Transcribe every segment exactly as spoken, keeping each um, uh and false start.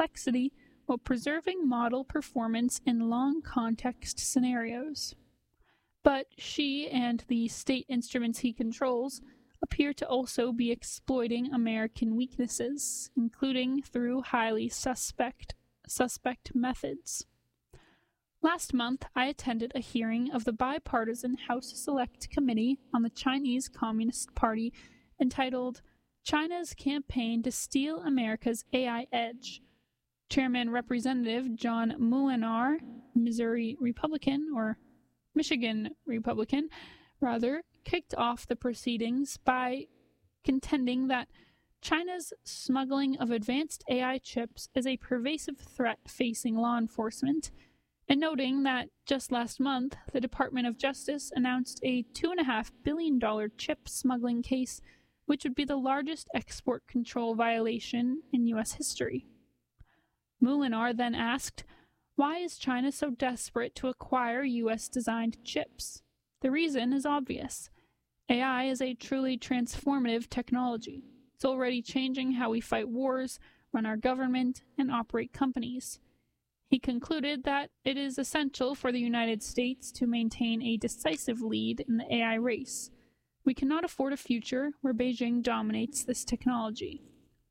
complexity while preserving model performance in long context scenarios. But Xi and the state instruments he controls appear to also be exploiting American weaknesses, including through highly suspect, suspect methods. Last month, I attended a hearing of the bipartisan House Select Committee on the Chinese Communist Party entitled China's Campaign to Steal America's A I Edge. Chairman Representative John Moolenaar, Missouri Republican, or Michigan Republican, rather, kicked off the proceedings by contending that China's smuggling of advanced A I chips is a pervasive threat facing law enforcement, and noting that just last month, the Department of Justice announced a two point five billion dollars chip smuggling case, which would be the largest export control violation in U S history. Moolenaar then asked, why is China so desperate to acquire U S-designed chips? The reason is obvious. A I is a truly transformative technology. It's already changing how we fight wars, run our government, and operate companies. He concluded that it is essential for the United States to maintain a decisive lead in the A I race. We cannot afford a future where Beijing dominates this technology.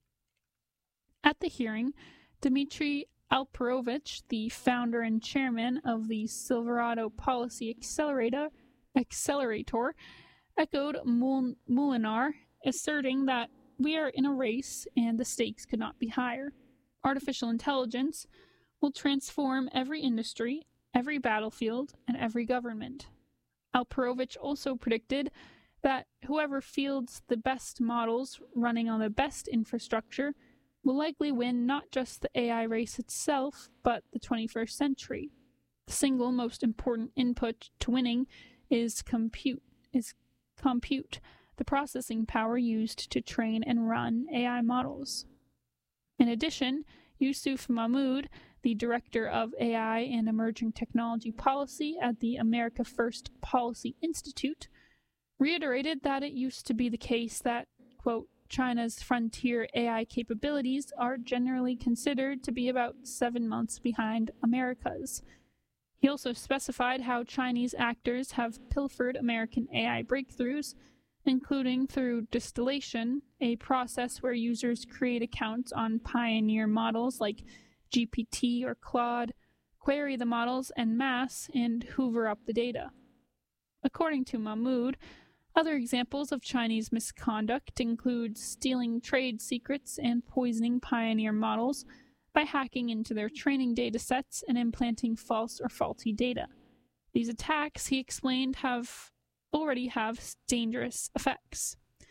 At the hearing, Dmitry Alperovich, the founder and chairman of the Silverado Policy Accelerator, Accelerator echoed Moolenaar, asserting that we are in a race and the stakes could not be higher. Artificial intelligence will transform every industry, every battlefield, and every government. Alperovich also predicted that whoever fields the best models running on the best infrastructure will likely win not just the A I race itself, but the twenty-first century. The single most important input to winning is compute, is compute, the processing power used to train and run A I models. In addition, Yusuf Mahmoud, the director of A I and Emerging Technology Policy at the America First Policy Institute, reiterated that it used to be the case that, quote, China's frontier A I capabilities are generally considered to be about seven months behind America's. He also specified how Chinese actors have pilfered American A I breakthroughs, including through distillation, a process where users create accounts on pioneer models like G P T or Claude, query the models en masse, and hoover up the data. According to Mahmoud, other examples of Chinese misconduct include stealing trade secrets and poisoning pioneer models by hacking into their training datasets and implanting false or faulty data. These attacks, he explained, have already have dangerous effects.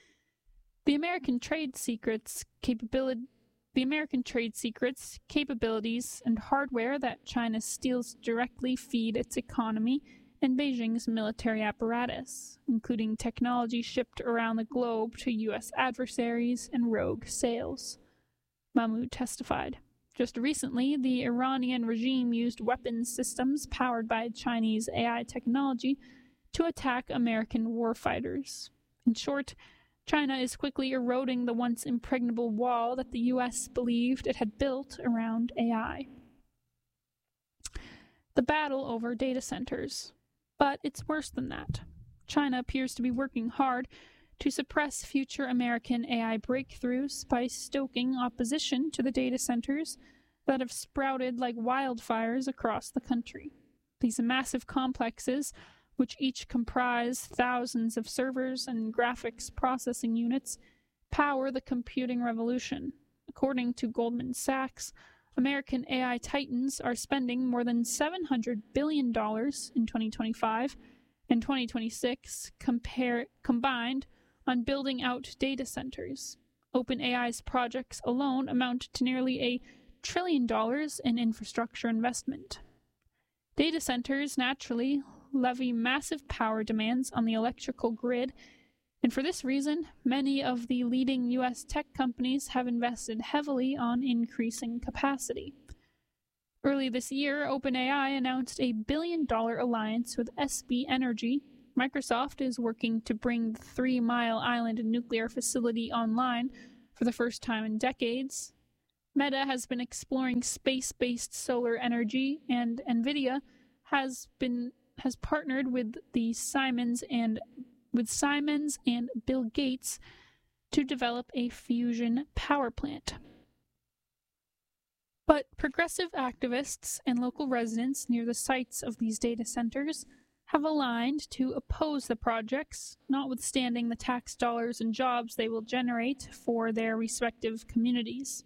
The American trade secrets capability The American trade secrets, capabilities, and hardware that China steals directly feed its economy and Beijing's military apparatus, including technology shipped around the globe to U S adversaries and rogue sales. Mahmoud testified. Just recently, the Iranian regime used weapons systems powered by Chinese A I technology to attack American warfighters. In short, China is quickly eroding the once impregnable wall that the U S believed it had built around A I. The battle over data centers. But it's worse than that. China appears to be working hard to suppress future American A I breakthroughs by stoking opposition to the data centers that have sprouted like wildfires across the country. These massive complexes, which each comprise thousands of servers and graphics processing units, power the computing revolution. According to Goldman Sachs, American A I titans are spending more than seven hundred billion dollars in twenty twenty-five and twenty twenty-six compare, combined on building out data centers. OpenAI's projects alone amount to nearly a trillion dollars in infrastructure investment. Data centers naturally levy massive power demands on the electrical grid, and for this reason, many of the leading U S tech companies have invested heavily on increasing capacity. Early this year, OpenAI announced a billion-dollar alliance with S B Energy. Microsoft is working to bring the Three Mile Island nuclear facility online for the first time in decades. Meta has been exploring space-based solar energy, and NVIDIA has been has partnered with the Simons and with Simons and Bill Gates to develop a fusion power plant. But progressive activists and local residents near the sites of these data centers have aligned to oppose the projects, notwithstanding the tax dollars and jobs they will generate for their respective communities.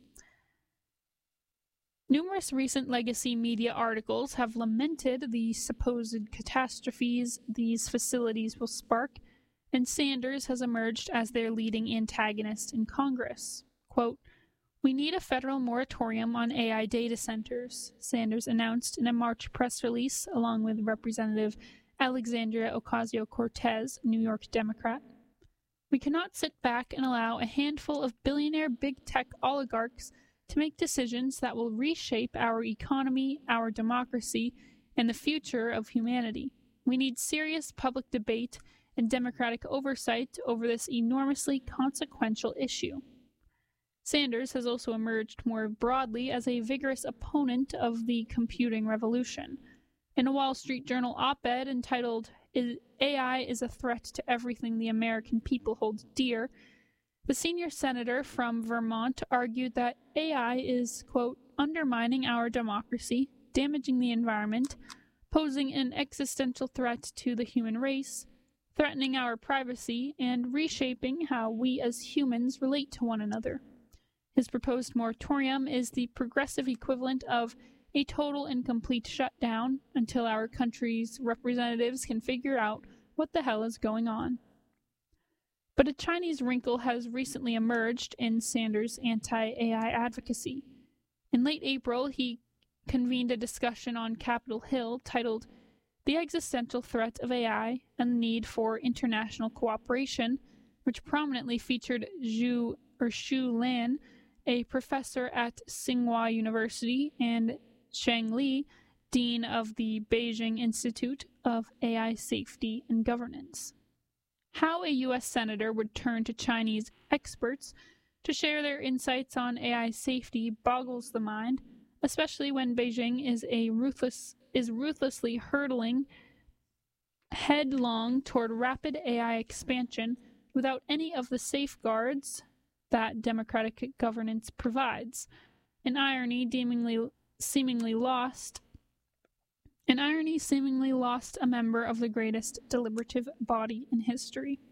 Numerous recent legacy media articles have lamented the supposed catastrophes these facilities will spark, and Sanders has emerged as their leading antagonist in Congress. Quote, "We need a federal moratorium on A I data centers," Sanders announced in a March press release along with Representative Alexandria Ocasio-Cortez, New York Democrat. "We cannot sit back and allow a handful of billionaire big tech oligarchs to make decisions that will reshape our economy, our democracy, and the future of humanity. We need serious public debate and democratic oversight over this enormously consequential issue." Sanders has also emerged more broadly as a vigorous opponent of the computing revolution. In a Wall Street Journal op-ed entitled "A I is a Threat to Everything the American People Hold Dear," the senior senator from Vermont argued that A I is, quote, "undermining our democracy, damaging the environment, posing an existential threat to the human race, threatening our privacy, and reshaping how we as humans relate to one another. His proposed moratorium is the progressive equivalent of a total and complete shutdown until our country's representatives can figure out what the hell is going on." But a Chinese wrinkle has recently emerged in Sanders' anti-A I advocacy. In late April, he convened a discussion on Capitol Hill titled "The Existential Threat of A I and the Need for International Cooperation," which prominently featured Zhu or Xu Lan, a professor at Tsinghua University, and Shang Li, dean of the Beijing Institute of A I Safety and Governance. How a U S senator would turn to Chinese experts to share their insights on A I safety boggles the mind, especially when Beijing is a ruthless is ruthlessly hurtling headlong toward rapid A I expansion without any of the safeguards that democratic governance provides. An irony seemingly seemingly lost An irony seemingly lost a member of the greatest deliberative body in history.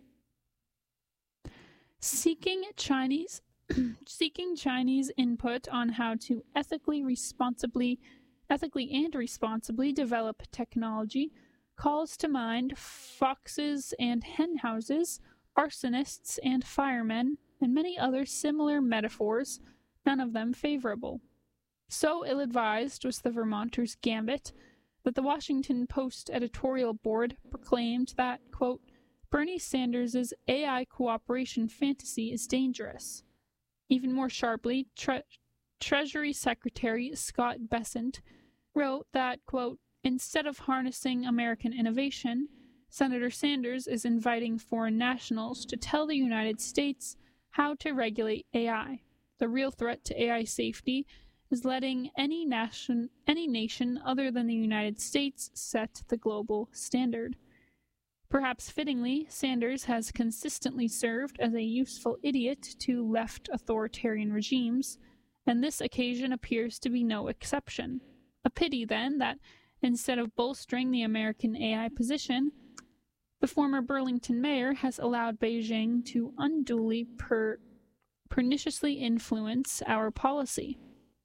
Seeking Chinese seeking Chinese input on how to ethically responsibly ethically and responsibly develop technology calls to mind foxes and hen houses, arsonists and firemen, and many other similar metaphors, none of them favorable. So ill-advised was the Vermonter's gambit that the Washington Post editorial board proclaimed that, quote, "Bernie Sanders' A I cooperation fantasy is dangerous." Even more sharply, Tre- Treasury Secretary Scott Bessent wrote that, quote, "Instead of harnessing American innovation, Senator Sanders is inviting foreign nationals to tell the United States how to regulate A I. The real threat to A I safety is letting any nation, any nation other than the United States set the global standard." Perhaps fittingly, Sanders has consistently served as a useful idiot to left authoritarian regimes, and this occasion appears to be no exception. A pity, then, that instead of bolstering the American A I position, the former Burlington mayor has allowed Beijing to unduly per- perniciously influence our policy.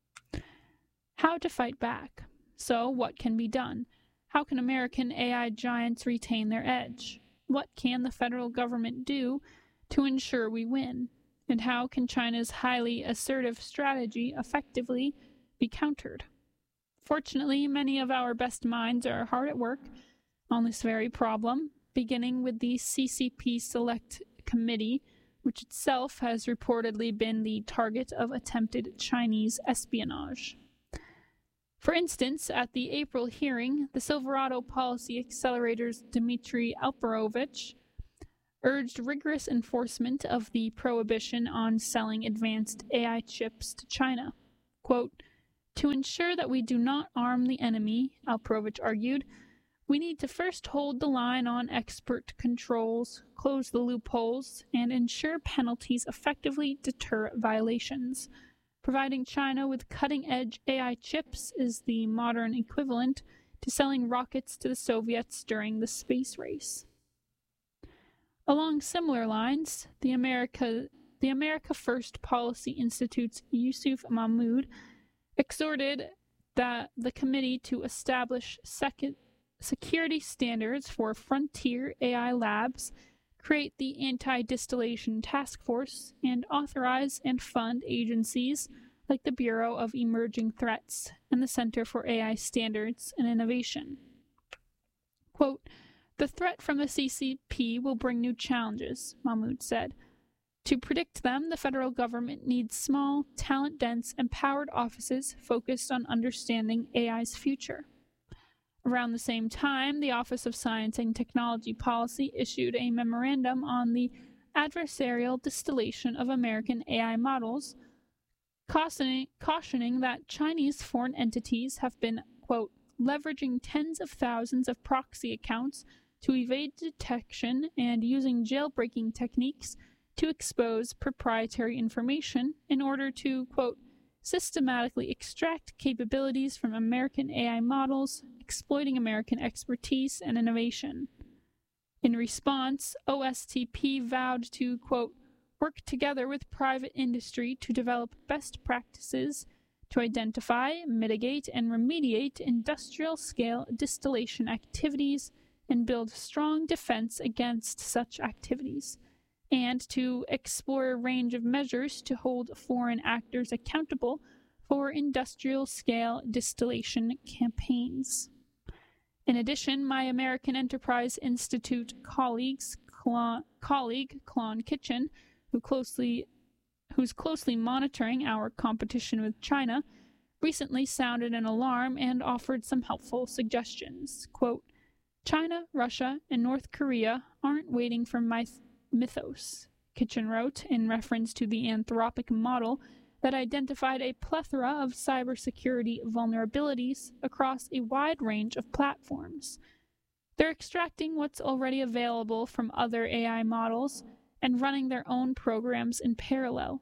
How to fight back? So, what can be done? How can American A I giants retain their edge? What can the federal government do to ensure we win? And how can China's highly assertive strategy effectively be countered? Fortunately, many of our best minds are hard at work on this very problem, beginning with the C C P Select Committee, which itself has reportedly been the target of attempted Chinese espionage. For instance, at the April hearing, the Silverado Policy Accelerator's Dmitry Alperovich urged rigorous enforcement of the prohibition on selling advanced A I chips to China. Quote, "To ensure that we do not arm the enemy," Alperovich argued, "we need to first hold the line on expert controls, close the loopholes, and ensure penalties effectively deter violations. Providing China with cutting-edge A I chips is the modern equivalent to selling rockets to the Soviets during the space race." Along similar lines, the America, the America First Policy Institute's Yusuf Mahmoud exhorted that the committee to establish second, security standards for frontier A I labs, create the Anti-Distillation Task Force, and authorize and fund agencies like the Bureau of Emerging Threats and the Center for A I Standards and Innovation. Quote, "The threat from the C C P will bring new challenges," Mahmoud said. "To predict them, the federal government needs small, talent-dense, empowered offices focused on understanding A I's future." Around the same time, the Office of Science and Technology Policy issued a memorandum on the adversarial distillation of American A I models, cautioning, cautioning that Chinese foreign entities have been, quote, "leveraging tens of thousands of proxy accounts to evade detection and using jailbreaking techniques to expose proprietary information in order to, quote, systematically extract capabilities from American A I models, exploiting American expertise and innovation." In response, O S T P vowed to, quote, "work together with private industry to develop best practices to identify, mitigate, and remediate industrial-scale distillation activities and build strong defense against such activities, and to explore a range of measures to hold foreign actors accountable for industrial-scale distillation campaigns." In addition, my American Enterprise Institute colleagues, Clon, colleague Claude Kitchen, who closely, who's closely monitoring our competition with China, recently sounded an alarm and offered some helpful suggestions. Quote, "China, Russia, and North Korea aren't waiting for myth- mythos," Kitchen wrote, in reference to the Anthropic model that identified a plethora of cybersecurity vulnerabilities across a wide range of platforms. "They're extracting what's already available from other A I models and running their own programs in parallel.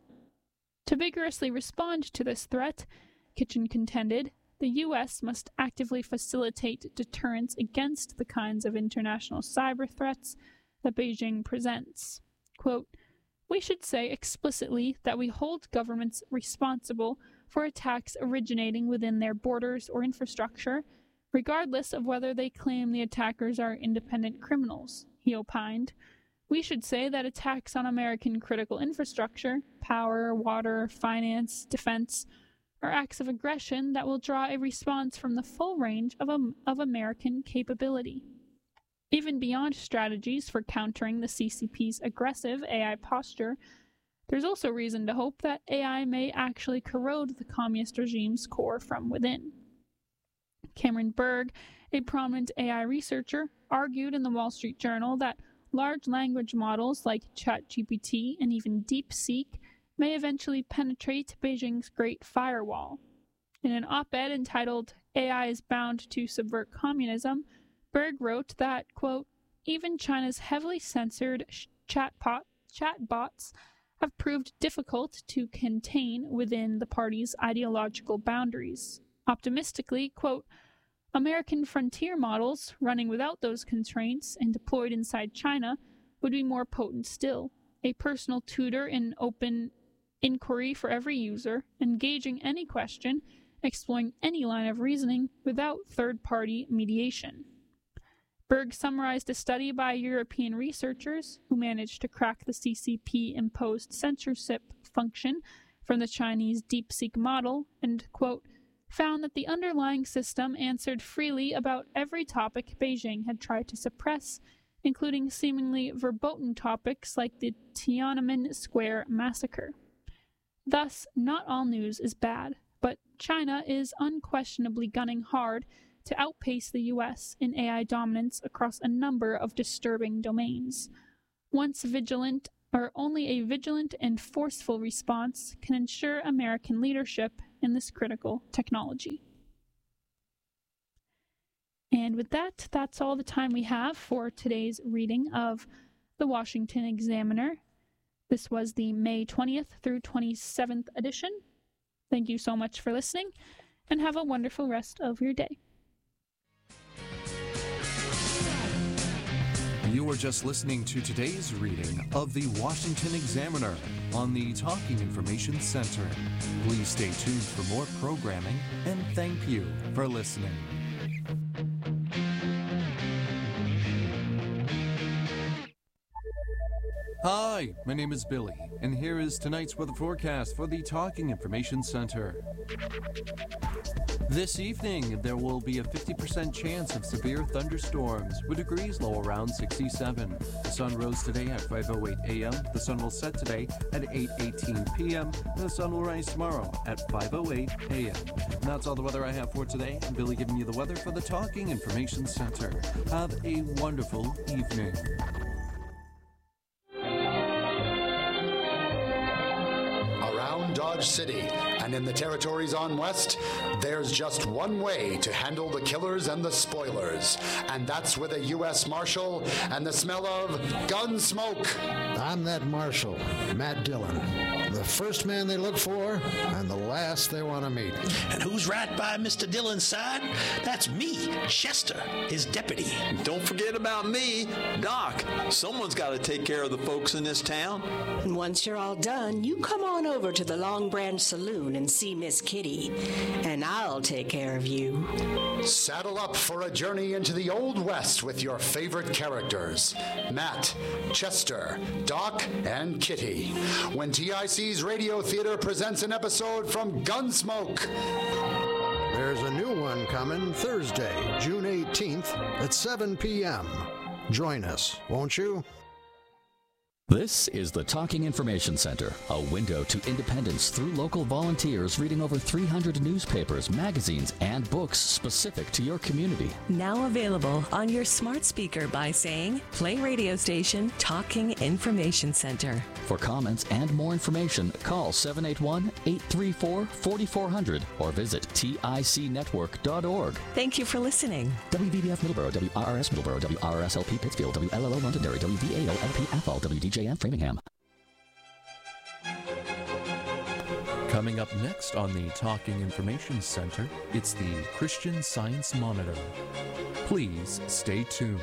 To vigorously respond to this threat," Kitchen contended, "the U S must actively facilitate deterrence against the kinds of international cyber threats that Beijing presents. Quote, "We should say explicitly that we hold governments responsible for attacks originating within their borders or infrastructure, regardless of whether they claim the attackers are independent criminals," he opined. "We should say that attacks on American critical infrastructure, power, water, finance, defense, are acts of aggression that will draw a response from the full range of, um, of American capability. Even beyond strategies for countering the C C P's aggressive A I posture, there's also reason to hope that A I may actually corrode the communist regime's core from within." Cameron Berg, a prominent A I researcher, argued in the Wall Street Journal that large language models like ChatGPT and even DeepSeek may eventually penetrate Beijing's Great Firewall. In an op-ed entitled "A I is Bound to Subvert Communism," Berg wrote that, quote, "even China's heavily censored chatbot, chatbots have proved difficult to contain within the party's ideological boundaries." Optimistically, quote, "American frontier models running without those constraints and deployed inside China would be more potent still. A personal tutor in open inquiry for every user, engaging any question, exploring any line of reasoning without third-party mediation." Berg summarized a study by European researchers who managed to crack the C C P-imposed censorship function from the Chinese DeepSeek model and, quote, "found that the underlying system answered freely about every topic Beijing had tried to suppress, including seemingly verboten topics like the Tiananmen Square massacre." Thus, not all news is bad, but China is unquestionably gunning hard to outpace the U S in A I dominance across a number of disturbing domains. Once vigilant, or only a vigilant and forceful response can ensure American leadership in this critical technology. And with that, that's all the time we have for today's reading of the Washington Examiner. This was the May twentieth through twenty-seventh edition. Thank you so much for listening, and have a wonderful rest of your day. You were just listening to today's reading of the Washington Examiner on the Talking Information Center. Please stay tuned for more programming, and thank you for listening. Hi, my name is Billy, and here is tonight's weather forecast for the Talking Information Center. This evening, there will be a fifty percent chance of severe thunderstorms, with degrees low around sixty-seven. The sun rose today at five oh eight a.m., the sun will set today at eight eighteen p.m., and the sun will rise tomorrow at five oh eight a.m. And that's all the weather I have for today. I'm Billy giving you the weather for the Talking Information Center. Have a wonderful evening. Dodge City and in the territories on West, there's just one way to handle the killers and the spoilers, and that's with a U S Marshal and the smell of gun smoke. I'm that Marshal, Matt Dillon, the first man they look for and the last they want to meet. And who's right by Mister Dillon's side? That's me, Chester, his deputy. Don't forget about me, Doc. Someone's got to take care of the folks in this town. And once you're all done, you come on over to the Long Branch Saloon and see Miss Kitty, and I'll take care of you. Saddle up for a journey into the Old West with your favorite characters, Matt, Chester, Doc, and Kitty, when T I C's Radio Theater presents an episode from Gunsmoke. There's a new one coming Thursday, June eighteenth at seven p.m. Join us, won't you? This is the Talking Information Center, a window to independence through local volunteers reading over three hundred newspapers, magazines, and books specific to your community. Now available on your smart speaker by saying, play radio station Talking Information Center. For comments and more information, call seven eight one, eight three four, four four zero zero or visit tic network dot org. Thank you for listening. W V B F Middleborough, W R R S Middleborough, W R R S L P Pittsfield, W L L O Londonderry, W V A O L P Athol, W D J M Framingham. Coming up next on the Talking Information Center, it's the Christian Science Monitor. Please stay tuned.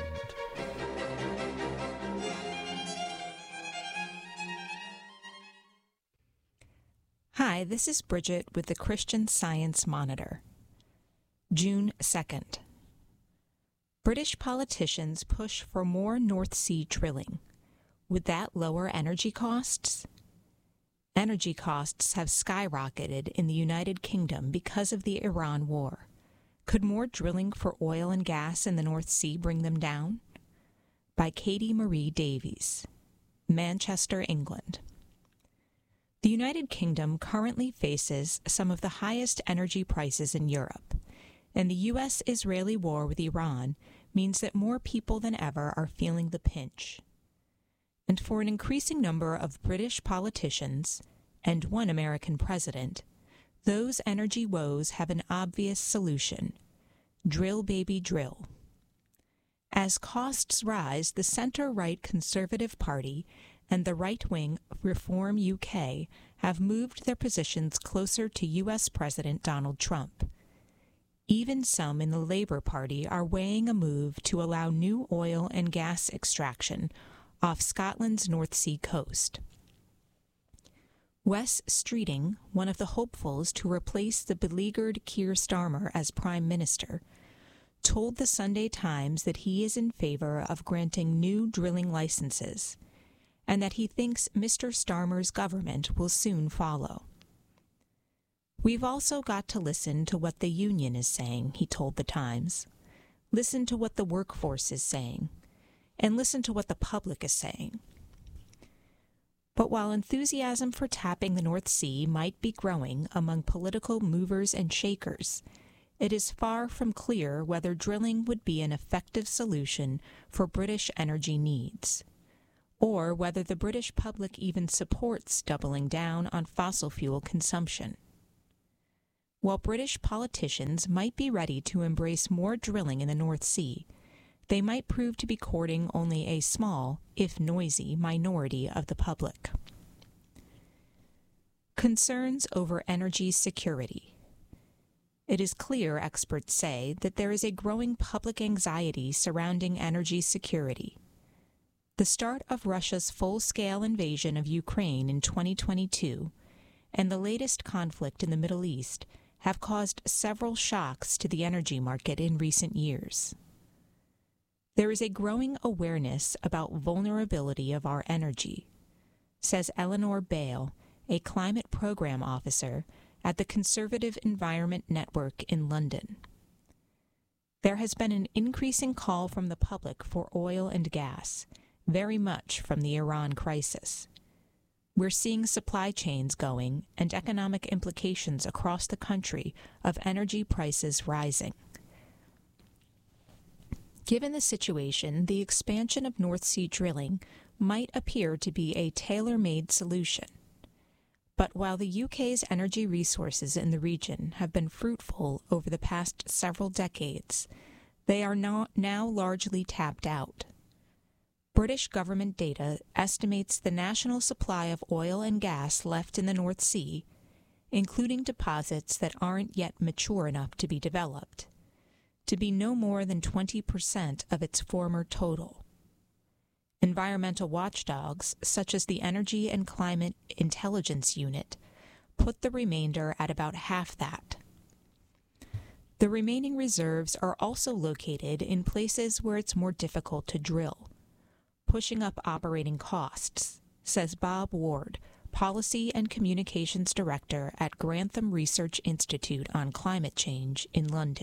Hi, this is Bridget with the Christian Science Monitor. June second. British politicians push for more North Sea drilling. Would that lower energy costs? Energy costs have skyrocketed in the United Kingdom because of the Iran war. Could more drilling for oil and gas in the North Sea bring them down? By Katie Marie Davies, Manchester, England. The United Kingdom currently faces some of the highest energy prices in Europe, and the U S Israeli war with Iran means that more people than ever are feeling the pinch. And for an increasing number of British politicians, and one American president, those energy woes have an obvious solution: drill, baby, drill. As costs rise, the center-right Conservative Party and the right-wing Reform U K have moved their positions closer to U S President Donald Trump. Even some in the Labour Party are weighing a move to allow new oil and gas extraction off Scotland's North Sea coast. Wes Streeting, one of the hopefuls to replace the beleaguered Keir Starmer as Prime Minister, told the Sunday Times that he is in favor of granting new drilling licenses, and that he thinks Mister Starmer's government will soon follow. We've also got to listen to what the union is saying, he told the Times. Listen to what the workforce is saying. And listen to what the public is saying. But while enthusiasm for tapping the North Sea might be growing among political movers and shakers, it is far from clear whether drilling would be an effective solution for British energy needs, or whether the British public even supports doubling down on fossil fuel consumption. While British politicians might be ready to embrace more drilling in the North Sea, they might prove to be courting only a small, if noisy, minority of the public. Concerns over energy security. It is clear, experts say, that there is a growing public anxiety surrounding energy security. The start of Russia's full-scale invasion of Ukraine in twenty twenty-two and the latest conflict in the Middle East have caused several shocks to the energy market in recent years. There is a growing awareness about vulnerability of our energy, says Eleanor Bale, a climate program officer at the Conservative Environment Network in London. There has been an increasing call from the public for oil and gas, very much from the Iran crisis. We're seeing supply chains going and economic implications across the country of energy prices rising. Given the situation, the expansion of North Sea drilling might appear to be a tailor-made solution. But while the U K's energy resources in the region have been fruitful over the past several decades, they are not now largely tapped out. British government data estimates the national supply of oil and gas left in the North Sea, including deposits that aren't yet mature enough to be developed, to be no more than twenty percent of its former total. Environmental watchdogs, such as the Energy and Climate Intelligence Unit, put the remainder at about half that. The remaining reserves are also located in places where it's more difficult to drill, pushing up operating costs, says Bob Ward, Policy and Communications Director at Grantham Research Institute on Climate Change in London.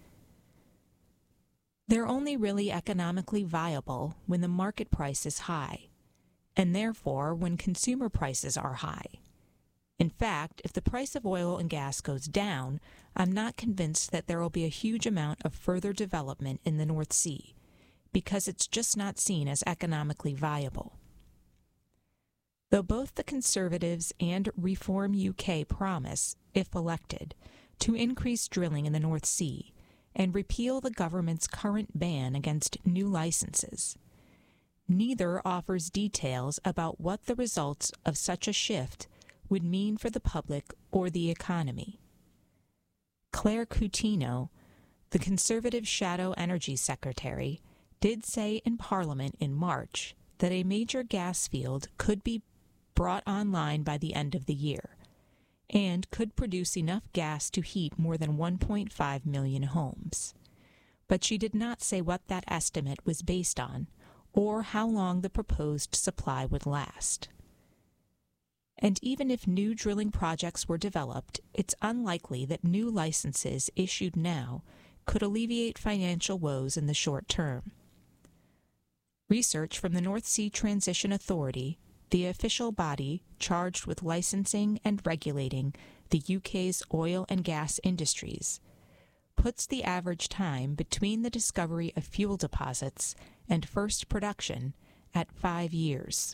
They're only really economically viable when the market price is high, and therefore when consumer prices are high. In fact, if the price of oil and gas goes down, I'm not convinced that there will be a huge amount of further development in the North Sea, because it's just not seen as economically viable. Though both the Conservatives and Reform U K promise, if elected, to increase drilling in the North Sea and repeal the government's current ban against new licenses, neither offers details about what the results of such a shift would mean for the public or the economy. Claire Coutinho, the Conservative Shadow Energy Secretary, did say in Parliament in March that a major gas field could be brought online by the end of the year and could produce enough gas to heat more than one point five million homes. But she did not say what that estimate was based on or how long the proposed supply would last. And even if new drilling projects were developed, it's unlikely that new licenses issued now could alleviate financial woes in the short term. Research from the North Sea Transition Authority, the official body charged with licensing and regulating the U K's oil and gas industries, puts the average time between the discovery of fuel deposits and first production at five years.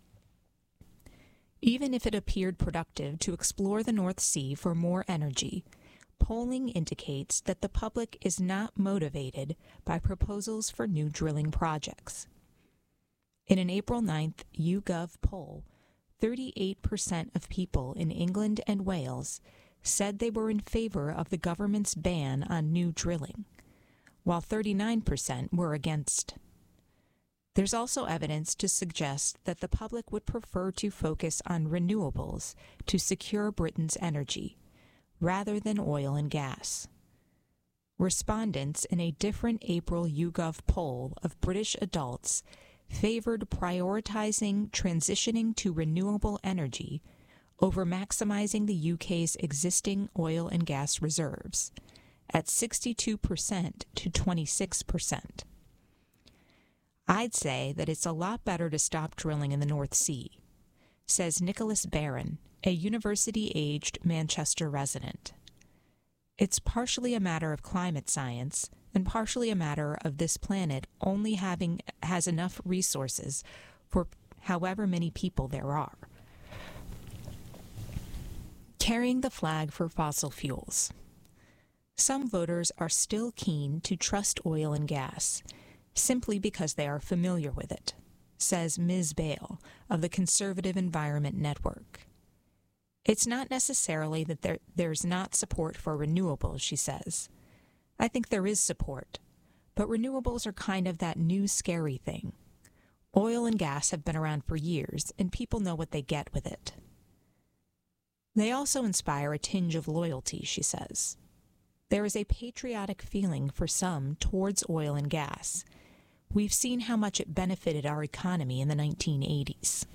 Even if it appeared productive to explore the North Sea for more energy, polling indicates that the public is not motivated by proposals for new drilling projects. In an April ninth YouGov poll, thirty-eight percent of people in England and Wales said they were in favor of the government's ban on new drilling, while thirty-nine percent were against. There's also evidence to suggest that the public would prefer to focus on renewables to secure Britain's energy, rather than oil and gas. Respondents in a different April YouGov poll of British adults favored prioritizing transitioning to renewable energy over maximizing the U K's existing oil and gas reserves, at sixty-two percent to twenty-six percent. I'd say that it's a lot better to stop drilling in the North Sea, says Nicholas Barron, a university-aged Manchester resident. It's partially a matter of climate science, and partially a matter of this planet only having has enough resources for however many people there are. carrying the flag for fossil fuels. Some voters are still keen to trust oil and gas, simply because they are familiar with it, says Miz Bale of the Conservative Environment Network. It's not necessarily that there, there's not support for renewables, she says. I think there is support, but renewables are kind of that new scary thing. Oil and gas have been around for years, and people know what they get with it. They also inspire a tinge of loyalty, she says. There is a patriotic feeling for some towards oil and gas. We've seen how much it benefited our economy in the nineteen eighties.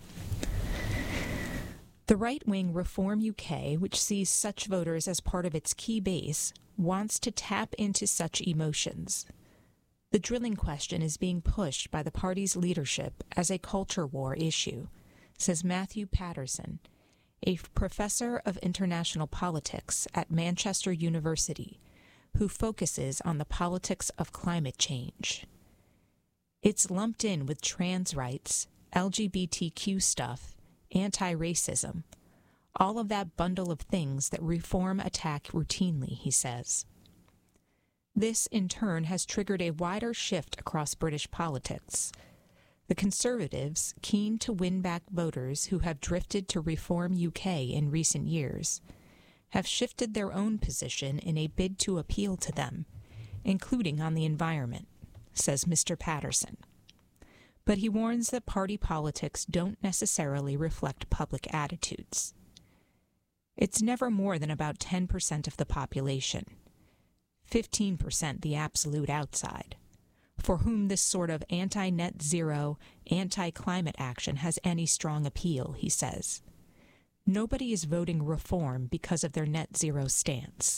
The right-wing Reform U K, which sees such voters as part of its key base, wants to tap into such emotions. The drilling question is being pushed by the party's leadership as a culture war issue, says Matthew Patterson, a professor of international politics at Manchester University, who focuses on the politics of climate change. It's lumped in with trans rights, L G B T Q stuff, anti-racism, all of that bundle of things that reform attack routinely, he says. This, in turn, has triggered a wider shift across British politics. The Conservatives, keen to win back voters who have drifted to Reform U K in recent years, have shifted their own position in a bid to appeal to them, including on the environment, says Mister Patterson. But he warns that party politics don't necessarily reflect public attitudes. It's never more than about ten percent of the population, fifteen percent the absolute outside, for whom this sort of anti-net zero, anti-climate action has any strong appeal, he says. Nobody is voting reform because of their net zero stance.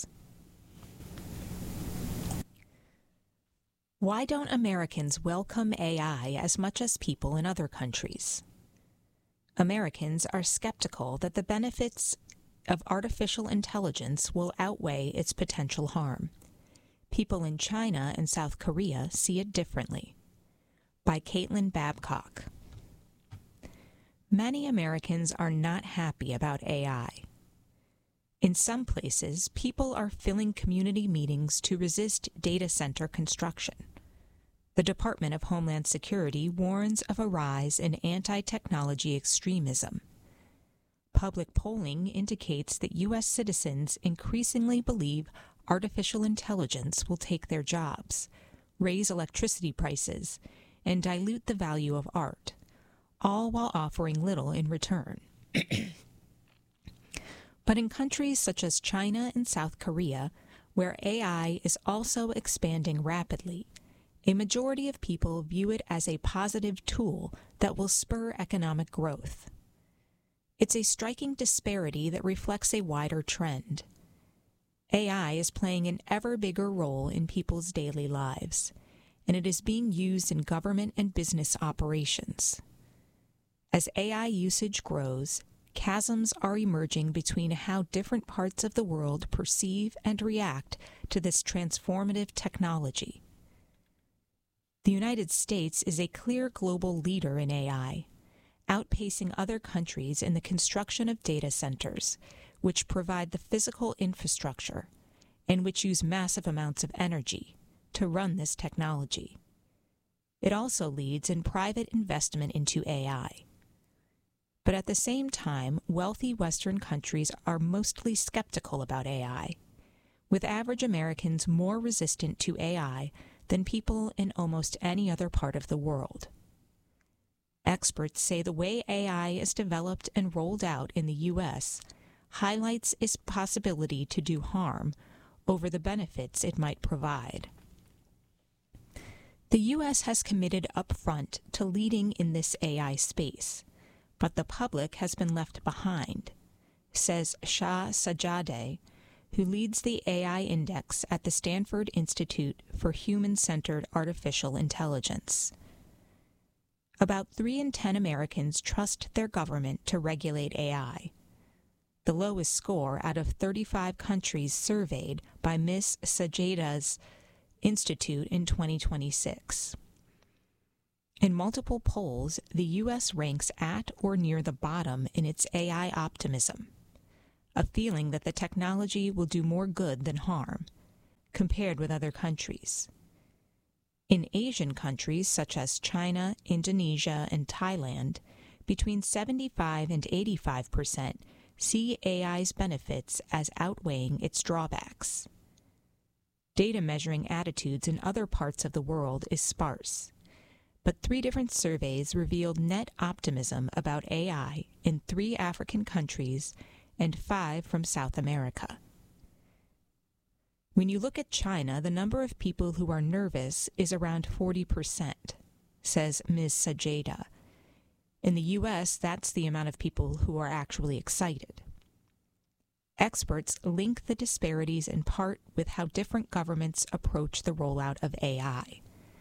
Why don't Americans welcome A I as much as people in other countries? Americans are skeptical that the benefits of artificial intelligence will outweigh its potential harm. People in China and South Korea see it differently. By Caitlin Babcock. Many Americans are not happy about A I. In some places, people are filling community meetings to resist data center construction. The Department of Homeland Security warns of a rise in anti-technology extremism. Public polling indicates that U S citizens increasingly believe artificial intelligence will take their jobs, raise electricity prices, and dilute the value of art, all while offering little in return. But in countries such as China and South Korea, where A I is also expanding rapidly, a majority of people view it as a positive tool that will spur economic growth. It's a striking disparity that reflects a wider trend. A I is playing an ever bigger role in people's daily lives, and it is being used in government and business operations. As A I usage grows, chasms are emerging between how different parts of the world perceive and react to this transformative technology. The United States is a clear global leader in A I, outpacing other countries in the construction of data centers, which provide the physical infrastructure and which use massive amounts of energy to run this technology. It also leads in private investment into A I. But at the same time, wealthy Western countries are mostly skeptical about A I, with average Americans more resistant to A I than people in almost any other part of the world. Experts say the way A I is developed and rolled out in the U S highlights its possibility to do harm over the benefits it might provide. The U S has committed upfront to leading in this A I space, but the public has been left behind, says Shah Sajadeh, who leads the A I Index at the Stanford Institute for Human-Centered Artificial Intelligence. About three in ten Americans trust their government to regulate A I, the lowest score out of thirty-five countries surveyed by Miz Sajadeh's Institute in twenty twenty-six. In multiple polls, the U S ranks at or near the bottom in its A I optimism. a feeling that the technology will do more good than harm, compared with other countries. In Asian countries such as China, Indonesia, and Thailand, between seventy-five and eighty-five percent see A I's benefits as outweighing its drawbacks. Data measuring attitudes in other parts of the world is sparse, but three different surveys revealed net optimism about A I in three African countries and five from South America. When you look at China, the number of people who are nervous is around forty percent, says Miz Sajeda. In the U S, that's the amount of people who are actually excited. Experts link the disparities in part with how different governments approach the rollout of A I.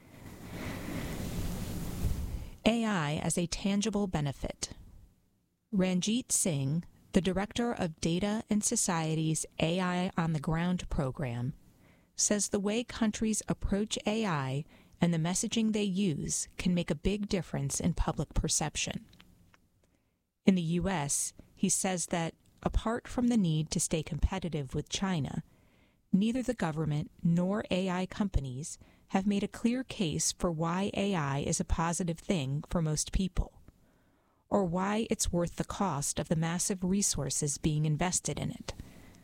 A I as a tangible benefit. Ranjit Singh, the director of Data and Society's A I on the Ground program, says the way countries approach A I and the messaging they use can make a big difference in public perception. In the U S, he says that, apart from the need to stay competitive with China, neither the government nor A I companies have made a clear case for why A I is a positive thing for most people, or why it's worth the cost of the massive resources being invested in it.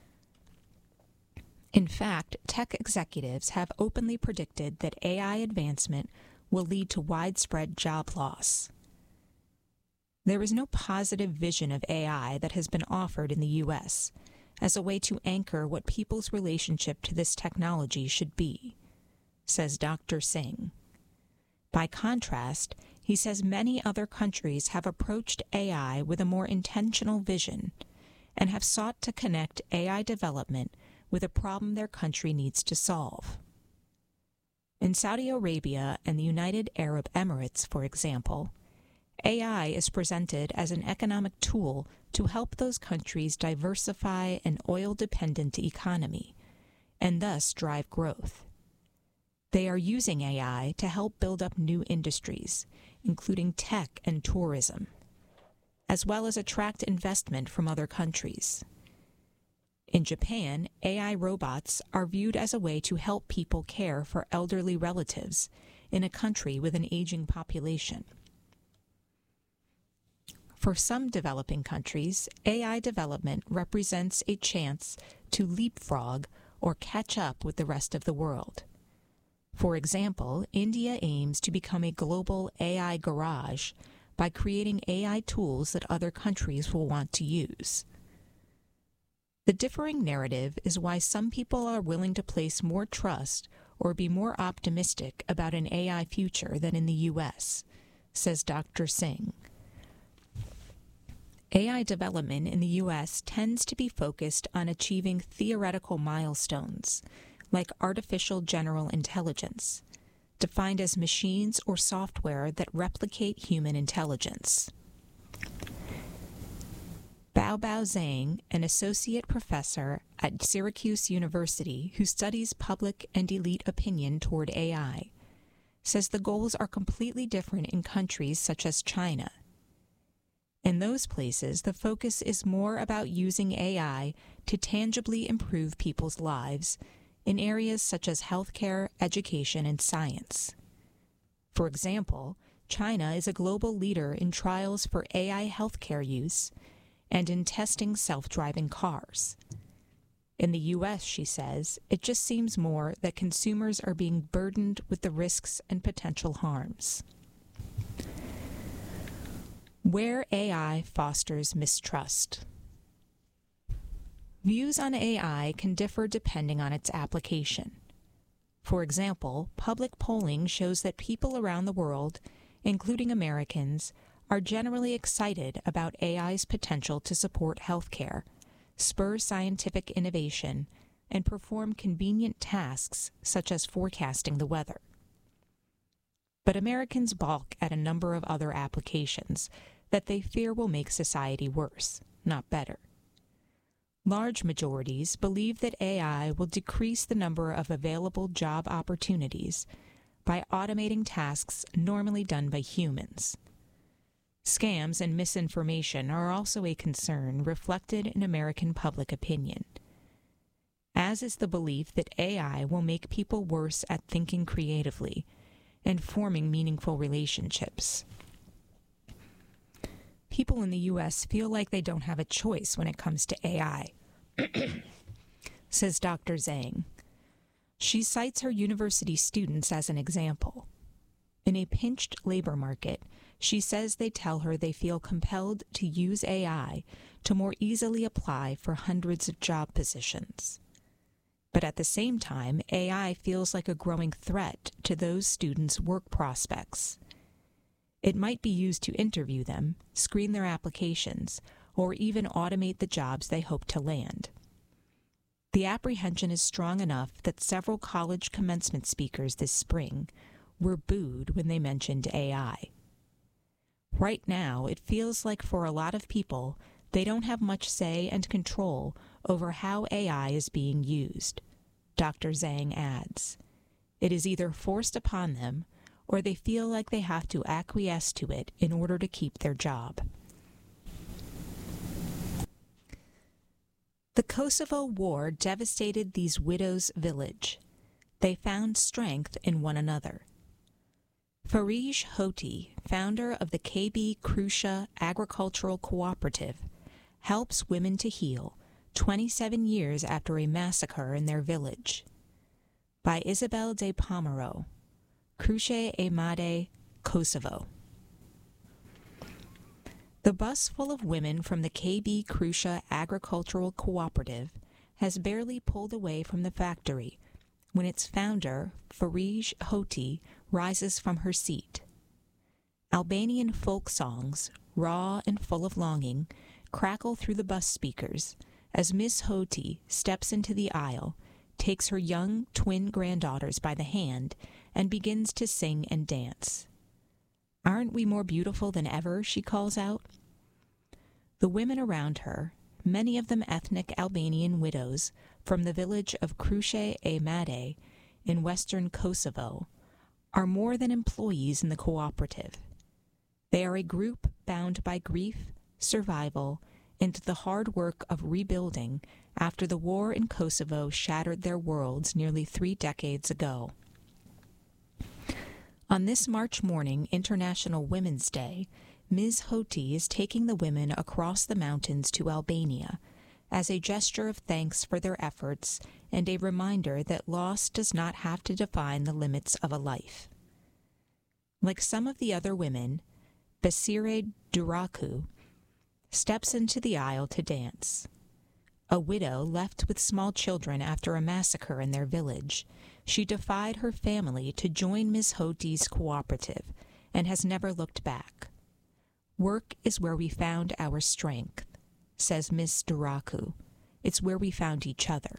In fact, tech executives have openly predicted that A I advancement will lead to widespread job loss. There is no positive vision of A I that has been offered in the U S as a way to anchor what people's relationship to this technology should be, says Doctor Singh. By contrast, he says many other countries have approached A I with a more intentional vision and have sought to connect A I development with a problem their country needs to solve. In Saudi Arabia and the United Arab Emirates, for example, A I is presented as an economic tool to help those countries diversify an oil-dependent economy and thus drive growth. They are using A I to help build up new industries, including tech and tourism, as well as attract investment from other countries. In Japan, A I robots are viewed as a way to help people care for elderly relatives in a country with an aging population. For some developing countries, A I development represents a chance to leapfrog or catch up with the rest of the world. For example, India aims to become a global A I garage by creating A I tools that other countries will want to use. The differing narrative is why some people are willing to place more trust or be more optimistic about an A I future than in the U S, says Doctor Singh. A I development in the U S tends to be focused on achieving theoretical milestones, like artificial general intelligence, defined as machines or software that replicate human intelligence. Baobao Zhang, an associate professor at Syracuse University who studies public and elite opinion toward A I, says the goals are completely different in countries such as China. In those places, the focus is more about using A I to tangibly improve people's lives in areas such as healthcare, education, and science. For example, China is a global leader in trials for A I healthcare use and in testing self-driving cars. In the U S, she says, it just seems more that consumers are being burdened with the risks and potential harms. Where A I fosters mistrust. Views on A I can differ depending on its application. For example, public polling shows that people around the world, including Americans, are generally excited about A I's potential to support healthcare, spur scientific innovation, and perform convenient tasks such as forecasting the weather. But Americans balk at a number of other applications that they fear will make society worse, not better. Large majorities believe that A I will decrease the number of available job opportunities by automating tasks normally done by humans. Scams and misinformation are also a concern reflected in American public opinion, as is the belief that A I will make people worse at thinking creatively and forming meaningful relationships. People in the U S feel like they don't have a choice when it comes to A I, says Doctor Zhang. She cites her university students as an example. In a pinched labor market, she says they tell her they feel compelled to use A I to more easily apply for hundreds of job positions. But at the same time, A I feels like a growing threat to those students' work prospects. It might be used to interview them, screen their applications, or even automate the jobs they hope to land. The apprehension is strong enough that several college commencement speakers this spring were booed when they mentioned A I. Right now, it feels like for a lot of people, they don't have much say and control over how A I is being used, Doctor Zhang adds. It is either forced upon them, or they feel like they have to acquiesce to it in order to keep their job. The Kosovo War devastated these widows' village. They found strength in one another. Farij Hoti, founder of the K B Krusha Agricultural Cooperative, helps women to heal twenty-seven years after a massacre in their village. By Isabel de Pomero, Kruše e Mlade, Kosovo. The bus full of women from the K B Krusha Agricultural Cooperative has barely pulled away from the factory when its founder, Farij Hoti, rises from her seat. Albanian folk songs, raw and full of longing, crackle through the bus speakers as Miss Hoti steps into the aisle, takes her young twin granddaughters by the hand, and begins to sing and dance. "Aren't we more beautiful than ever?" she calls out. The women around her, many of them ethnic Albanian widows from the village of Kruše e Mlade in western Kosovo, are more than employees in the cooperative. They are a group bound by grief, survival, and the hard work of rebuilding after the war in Kosovo shattered their worlds nearly three decades ago. On this March morning, International Women's Day, Miz Hoti is taking the women across the mountains to Albania as a gesture of thanks for their efforts and a reminder that loss does not have to define the limits of a life. Like some of the other women, Basire Duraku steps into the aisle to dance. A widow left with small children after a massacre in their village, she defied her family to join Miz Hoti's cooperative and has never looked back. "Work is where we found our strength," says Miss Duraku. "It's where we found each other."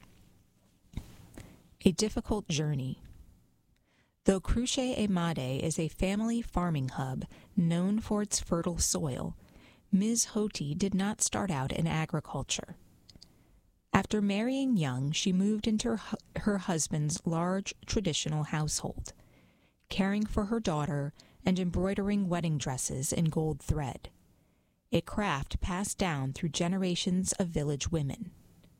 A difficult journey. Though Kruše e Mlade is a family farming hub known for its fertile soil, Miz Hoti did not start out in agriculture. After marrying young, she moved into her, her husband's large traditional household, caring for her daughter and embroidering wedding dresses in gold thread, a craft passed down through generations of village women.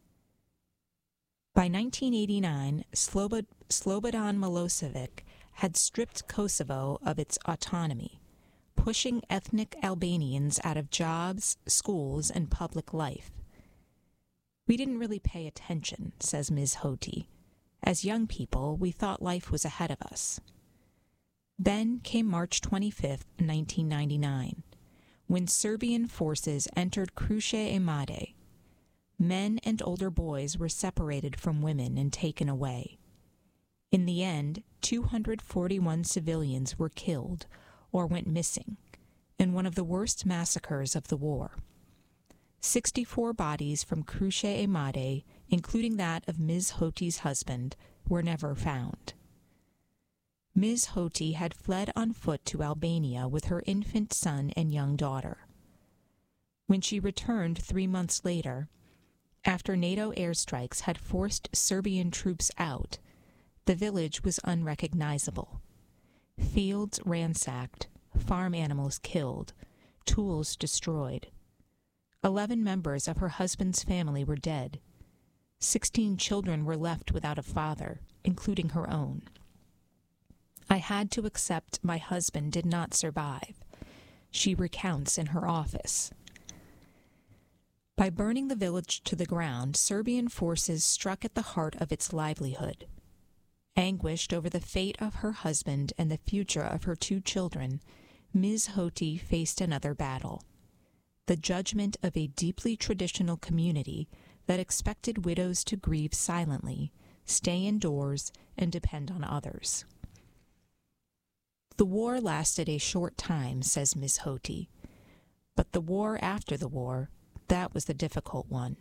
By nineteen eighty-nine, Slobod- Slobodan Milosevic had stripped Kosovo of its autonomy, pushing ethnic Albanians out of jobs, schools, and public life. "We didn't really pay attention," says Miz Hoti. "As young people, we thought life was ahead of us." Then came March twenty-fifth, nineteen ninety-nine, when Serbian forces entered Kruše e Mlade. Men and older boys were separated from women and taken away. In the end, two hundred forty-one civilians were killed or went missing in one of the worst massacres of the war. sixty-four bodies from Kruše e Mlade, including that of Miz Hoti's husband, were never found. Miz Hoti had fled on foot to Albania with her infant son and young daughter. When she returned three months later, after NATO airstrikes had forced Serbian troops out, the village was unrecognizable. Fields ransacked, farm animals killed, tools destroyed. Eleven members of her husband's family were dead. Sixteen children were left without a father, including her own. I had to accept my husband did not survive, she recounts in her office. By burning the village to the ground, Serbian forces struck at the heart of its livelihood. Anguished over the fate of her husband and the future of her two children, Miz Hoti faced another battle. The judgment of a deeply traditional community that expected widows to grieve silently, stay indoors, and depend on others. The war lasted a short time, says Miz Hoti, but the war after the war, that was the difficult one.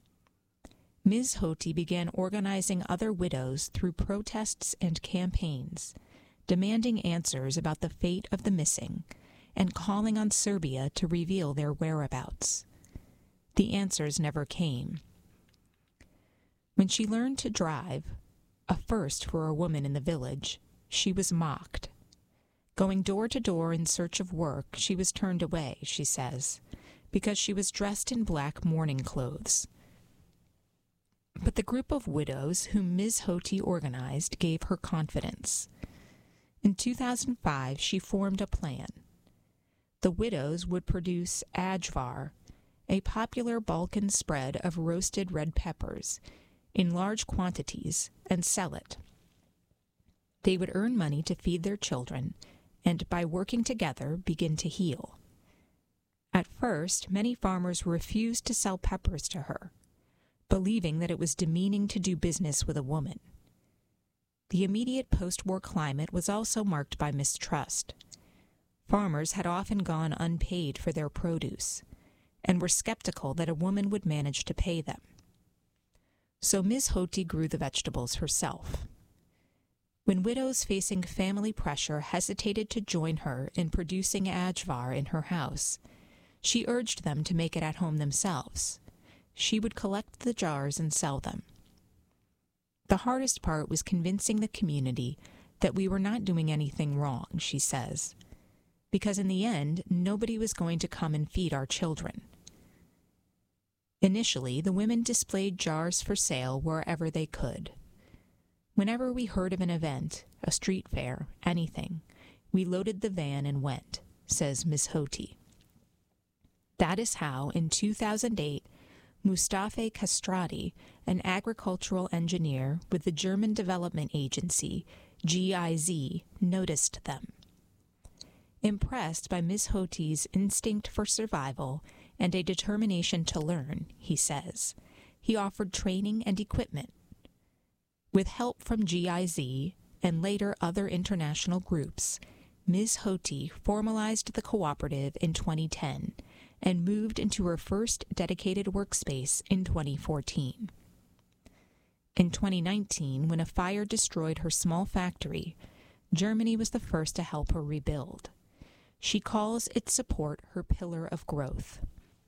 Miz Hoti began organizing other widows through protests and campaigns, demanding answers about the fate of the missing, and calling on Serbia to reveal their whereabouts. The answers never came. When she learned to drive, a first for a woman in the village, she was mocked. Going door to door in search of work, she was turned away, she says, because she was dressed in black mourning clothes. But the group of widows whom Miz Hoti organized gave her confidence. In two thousand five, she formed a plan. The widows would produce ajvar, a popular Balkan spread of roasted red peppers, in large quantities, and sell it. They would earn money to feed their children, and by working together, begin to heal. At first, many farmers refused to sell peppers to her, believing that it was demeaning to do business with a woman. The immediate post-war climate was also marked by mistrust. Farmers had often gone unpaid for their produce, and were skeptical that a woman would manage to pay them. So Miz Hoti grew the vegetables herself. When widows facing family pressure hesitated to join her in producing ajvar in her house, she urged them to make it at home themselves. She would collect the jars and sell them. The hardest part was convincing the community that we were not doing anything wrong, she says, because in the end, nobody was going to come and feed our children. Initially, the women displayed jars for sale wherever they could. Whenever we heard of an event, a street fair, anything, we loaded the van and went, says Miz Hoti. That is how, in two thousand eight, Mustafa Castrati, an agricultural engineer with the German development agency, G I Z, noticed them. Impressed by Miz Hoti's instinct for survival and a determination to learn, he says, he offered training and equipment. With help from G I Z and later other international groups, Miz Hoti formalized the cooperative in twenty ten and moved into her first dedicated workspace in twenty fourteen. In twenty nineteen, when a fire destroyed her small factory, Germany was the first to help her rebuild. She calls its support her pillar of growth.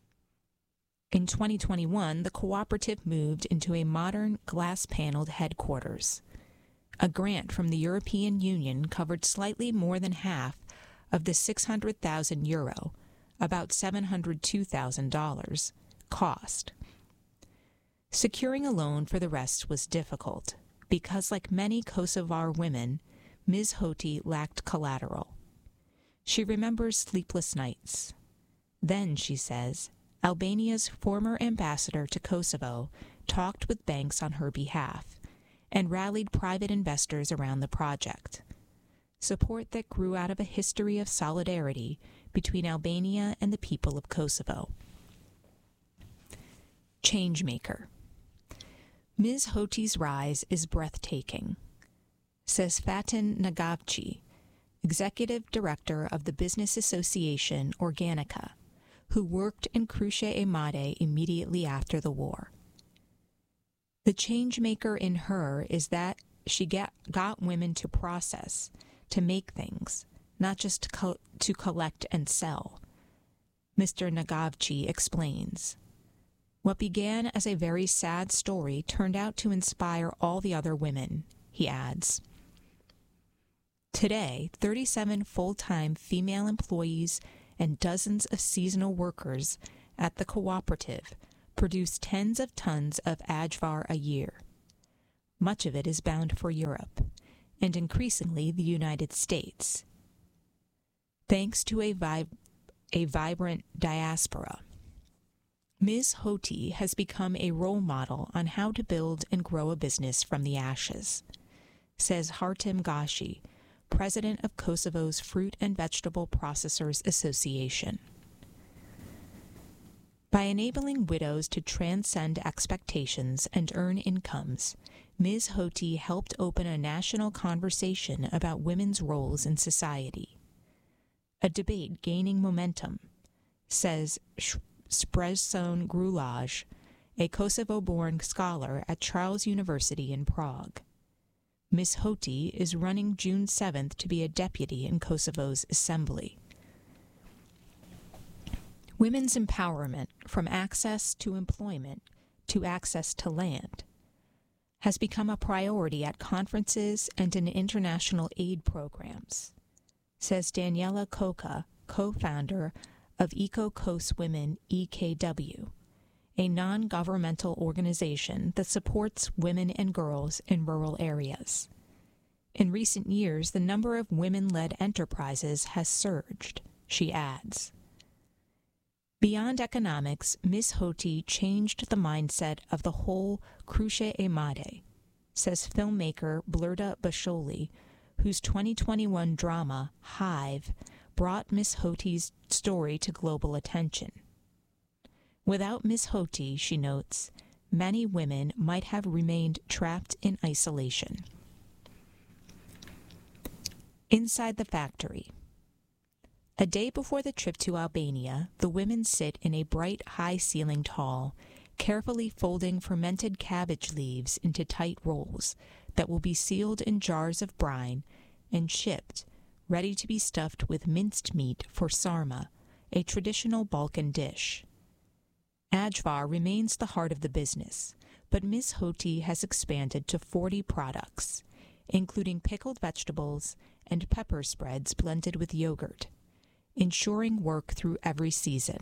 In twenty twenty-one, the cooperative moved into a modern glass-paneled headquarters. A grant from the European Union covered slightly more than half of the six hundred thousand euro, about seven hundred two thousand dollars, cost. Securing a loan for the rest was difficult, because like many Kosovar women, Miz Hoti lacked collateral. She remembers sleepless nights. Then, she says, Albania's former ambassador to Kosovo talked with banks on her behalf and rallied private investors around the project, support that grew out of a history of solidarity between Albania and the people of Kosovo. Changemaker. Miz Hoti's rise is breathtaking, says Fatin Nagavci, executive director of the business association Organica, who worked in Cruce e Mare immediately after the war. The changemaker in her is that she get, got women to process, to make things, not just to, co- to collect and sell. Mister Nagavci explains. What began as a very sad story turned out to inspire all the other women, he adds. Today, thirty-seven full-time female employees and dozens of seasonal workers at the cooperative produce tens of tons of ajvar a year. Much of it is bound for Europe, and increasingly the United States, thanks to a, vib- a vibrant diaspora. Miz Hoti has become a role model on how to build and grow a business from the ashes, says Hartem Gashi, president of Kosovo's Fruit and Vegetable Processors Association. By enabling widows to transcend expectations and earn incomes, Miz Hoti helped open a national conversation about women's roles in society. A debate gaining momentum, says Sprezson Grulaj, a Kosovo-born scholar at Charles University in Prague. Miz Hoti is running June seventh to be a deputy in Kosovo's assembly. Women's empowerment, from access to employment to access to land, has become a priority at conferences and in international aid programs, says Daniela Koka, co-founder of Eco Coast Women E K W, a non-governmental organization that supports women and girls in rural areas. In recent years, the number of women-led enterprises has surged, she adds. Beyond economics, Miz Hoti changed the mindset of the whole Kruce e Made, says filmmaker Blurda Basholi, whose twenty twenty-one drama, Hive, brought Miz Hoti's story to global attention. Without Miz Hoti, she notes, many women might have remained trapped in isolation. Inside the factory. A day before the trip to Albania, the women sit in a bright, high-ceilinged hall, carefully folding fermented cabbage leaves into tight rolls that will be sealed in jars of brine and shipped, ready to be stuffed with minced meat for sarma, a traditional Balkan dish. Ajvar remains the heart of the business, but Miz Hoti has expanded to forty products, including pickled vegetables and pepper spreads blended with yogurt, ensuring work through every season.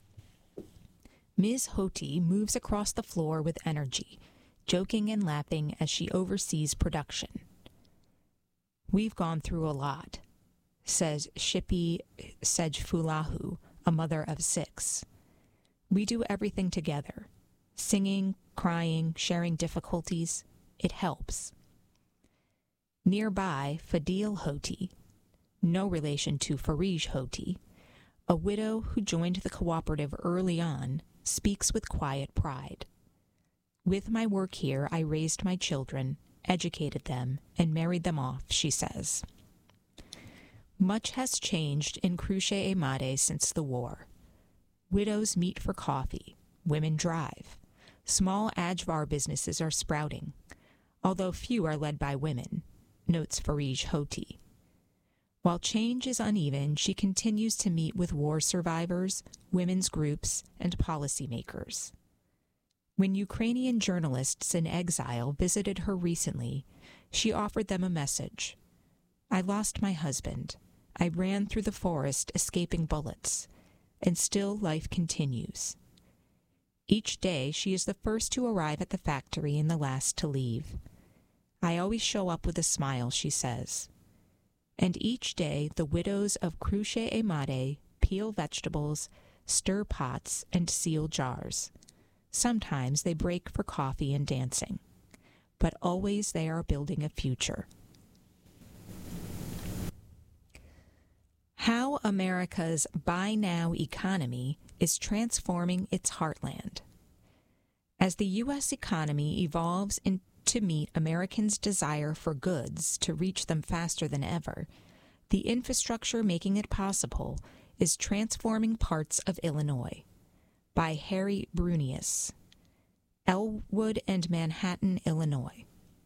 Miz Hoti moves across the floor with energy, joking and laughing as she oversees production. We've gone through a lot, says Shipi Sejfulahu, a mother of six. We do everything together, singing, crying, sharing difficulties. It helps. Nearby, Fadil Hoti, no relation to Farij Hoti, a widow who joined the cooperative early on, speaks with quiet pride. With my work here, I raised my children, educated them, and married them off, she says. Much has changed in Kruce e Made since the war. Widows meet for coffee, women drive. Small Ajvar businesses are sprouting, although few are led by women, notes Farij Hoti. While change is uneven, she continues to meet with war survivors, women's groups, and policymakers. When Ukrainian journalists in exile visited her recently, she offered them a message. I lost my husband. I ran through the forest escaping bullets, and still life continues. Each day she is the first to arrive at the factory and the last to leave. I always show up with a smile, she says. And each day the widows of Kruce e Made peel vegetables, stir pots, and seal jars. Sometimes they break for coffee and dancing, but always they are building a future. How America's buy now economy is transforming its heartland. As the U S economy evolves in to meet Americans' desire for goods to reach them faster than ever, the infrastructure making it possible is transforming parts of Illinois. By Harry Brunius. Elwood and Manhattan, Illinois.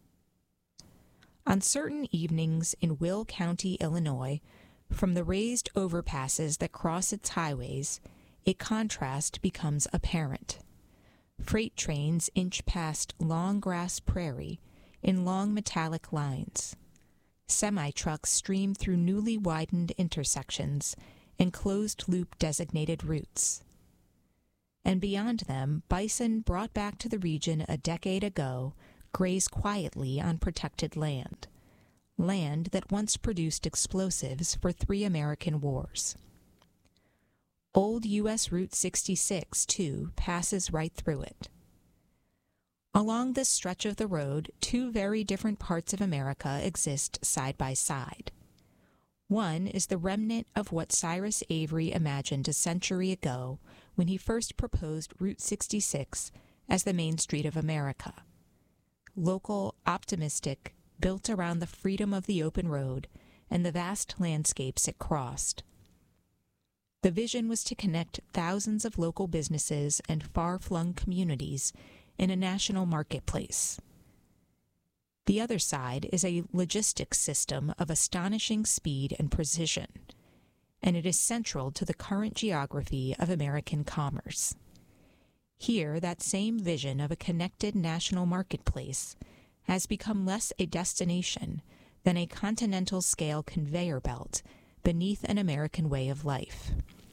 On certain evenings in Will County, Illinois, from the raised overpasses that cross its highways, a contrast becomes apparent. Freight trains inch past long grass prairie in long metallic lines. Semi-trucks stream through newly widened intersections, and closed-loop designated routes. And beyond them, bison brought back to the region a decade ago graze quietly on protected land, land that once produced explosives for three American wars. Old U S Route sixty-six, too, passes right through it. Along this stretch of the road, two very different parts of America exist side by side. One is the remnant of what Cyrus Avery imagined a century ago when he first proposed Route sixty-six as the main street of America. Local, optimistic, built around the freedom of the open road and the vast landscapes it crossed. The vision was to connect thousands of local businesses and far-flung communities in a national marketplace. The other side is a logistics system of astonishing speed and precision, and it is central to the current geography of American commerce. Here, that same vision of a connected national marketplace has become less a destination than a continental-scale conveyor belt beneath an American way of life.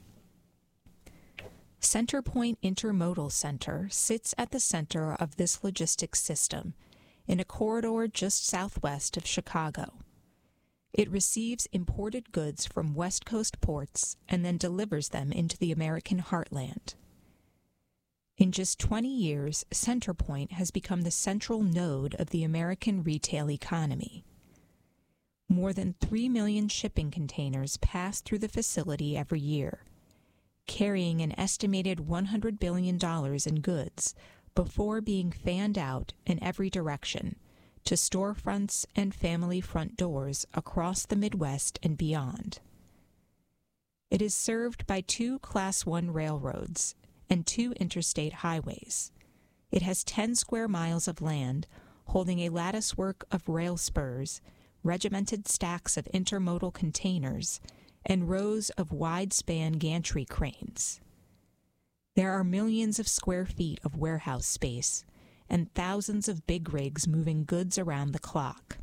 Centerpoint Intermodal Center sits at the center of this logistics system in a corridor just southwest of Chicago. It receives imported goods from West Coast ports and then delivers them into the American heartland. In just twenty years, Centerpoint has become the central node of the American retail economy. More than three million shipping containers pass through the facility every year, carrying an estimated one hundred billion dollars in goods before being fanned out in every direction to storefronts and family front doors across the Midwest and beyond. It is served by two Class one railroads and two interstate highways. It has ten square miles of land holding a latticework of rail spurs, regimented stacks of intermodal containers, and rows of wide-span gantry cranes. There are millions of square feet of warehouse space and thousands of big rigs moving goods around the clock.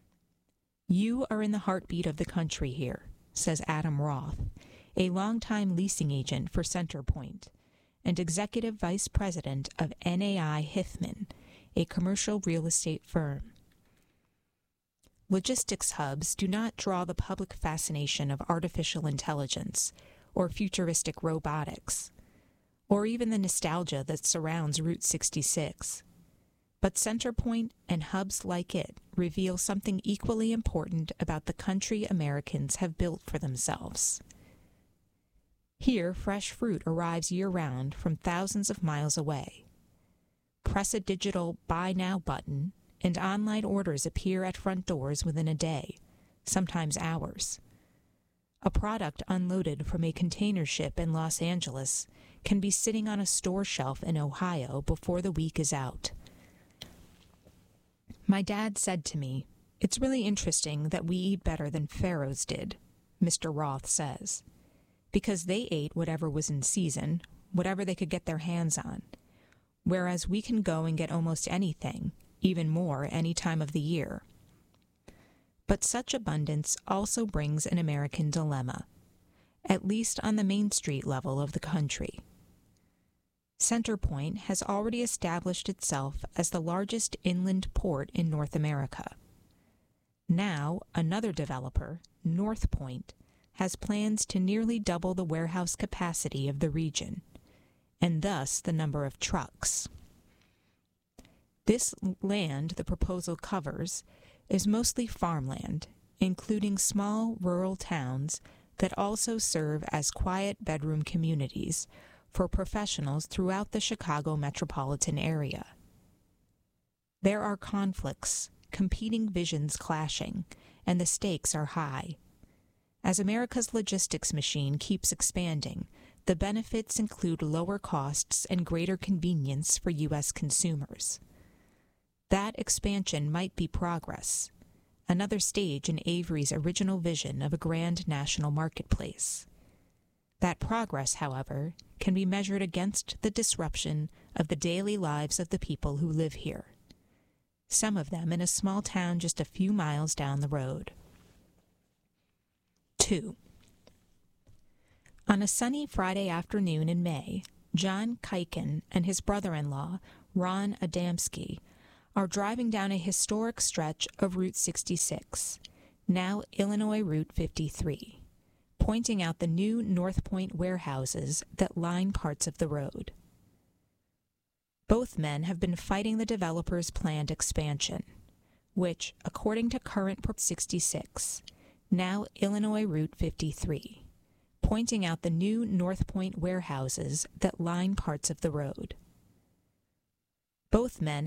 You are in the heartbeat of the country here, says Adam Roth, a longtime leasing agent for Centerpoint and executive vice president of N A I Hithman, a commercial real estate firm. Logistics hubs do not draw the public fascination of artificial intelligence or futuristic robotics, or even the nostalgia that surrounds Route sixty-six. But Centerpoint and hubs like it reveal something equally important about the country Americans have built for themselves. Here, fresh fruit arrives year-round from thousands of miles away. Press a digital Buy Now button, and online orders appear at front doors within a day, sometimes hours. A product unloaded from a container ship in Los Angeles can be sitting on a store shelf in Ohio before the week is out. My dad said to me, "It's really interesting that we eat better than pharaohs did," Mister Roth says, because they ate whatever was in season, whatever they could get their hands on, whereas we can go and get almost anything, even more any time of the year. But such abundance also brings an American dilemma, at least on the Main Street level of the country. Centerpoint has already established itself as the largest inland port in North America. Now, another developer, Northpoint, has plans to nearly double the warehouse capacity of the region, and thus the number of trucks. This land the proposal covers is mostly farmland, including small rural towns that also serve as quiet bedroom communities for professionals throughout the Chicago metropolitan area. There are conflicts, competing visions clashing, and the stakes are high. As America's logistics machine keeps expanding, the benefits include lower costs and greater convenience for U S consumers. That expansion might be progress, another stage in Avery's original vision of a grand national marketplace. That progress, however, can be measured against the disruption of the daily lives of the people who live here, some of them in a small town just a few miles down the road. Two. On a sunny Friday afternoon in May, John Kiken and his brother-in-law, Ron Adamski, are driving down a historic stretch of Route sixty-six, now Illinois Route fifty-three, pointing out the new North Point warehouses that line parts of the road. Both men have been fighting the developer's planned expansion, which, according to current Route sixty-six, now Illinois Route fifty-three, pointing out the new North Point warehouses that line parts of the road. Both men